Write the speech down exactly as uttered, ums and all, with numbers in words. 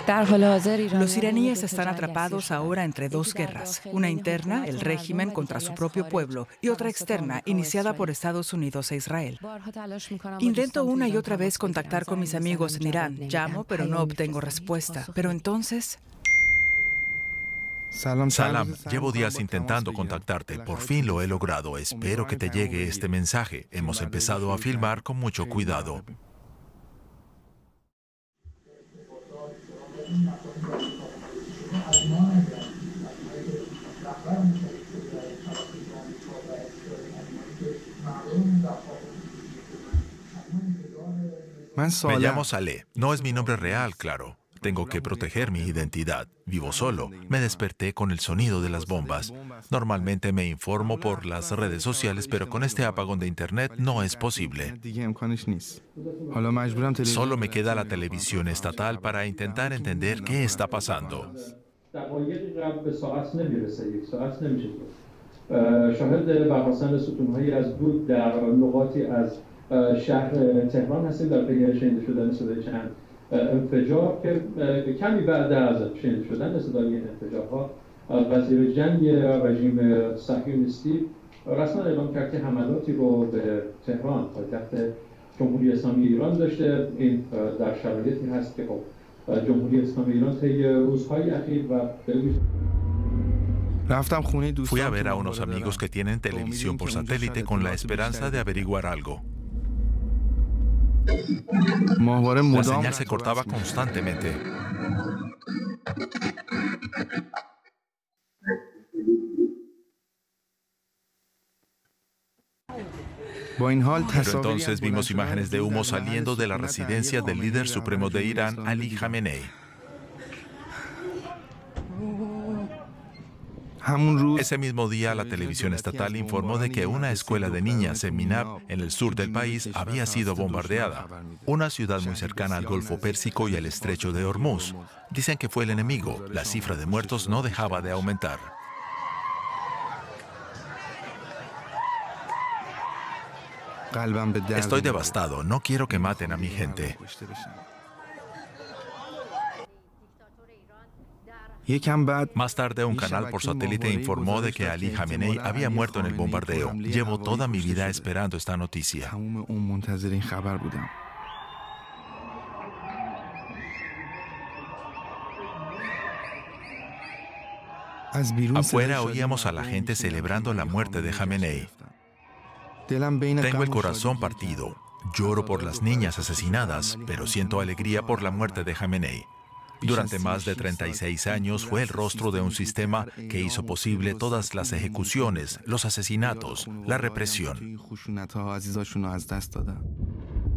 Los iraníes están atrapados ahora entre dos guerras, una interna, el régimen contra su propio pueblo, y otra externa, iniciada por Estados Unidos e Israel. Intento una y otra vez contactar con mis amigos en Irán. Llamo, pero no obtengo respuesta. Pero entonces... Salam, llevo días intentando contactarte. Por fin lo he logrado. Espero que te llegue este mensaje. Hemos empezado a filmar con mucho cuidado. Me llamo Saleh. No es mi nombre real, claro. Tengo que proteger mi identidad. Vivo solo. Me desperté con el sonido de las bombas. Normalmente me informo por las redes sociales, pero con este apagón de internet no es posible. Solo me queda la televisión estatal para intentar entender qué está pasando. انفجار که کمی بعد از شنیده شدن صدای این انفجارها وزیر جنگ رژیم صهیونیستی رسما اعلام کرد که حملاتی رو به تهران پایتخت جمهوری اسلامی ایران داشته. این در شرایطی هست که خب جمهوری اسلامی ایران طی روزهای اخیر و Fui a ver a unos amigos que tienen televisión por satélite con la esperanza de averiguar algo. La señal se cortaba constantemente. Pero entonces vimos imágenes de humo saliendo de la residencia del líder supremo de Irán, Ali Khamenei. Ese mismo día, la televisión estatal informó de que una escuela de niñas en Minab, en el sur del país, había sido bombardeada. Una ciudad muy cercana al Golfo Pérsico y al Estrecho de Hormuz. Dicen que fue el enemigo. La cifra de muertos no dejaba de aumentar. Estoy devastado. No quiero que maten a mi gente. Más tarde, un canal por satélite informó de que Ali Khamenei había muerto en el bombardeo. Llevo toda mi vida esperando esta noticia. Afuera oíamos a la gente celebrando la muerte de Khamenei. Tengo el corazón partido. Lloro por las niñas asesinadas, pero siento alegría por la muerte de Khamenei. Durante más de treinta y seis años fue el rostro de un sistema que hizo posible todas las ejecuciones, los asesinatos, la represión.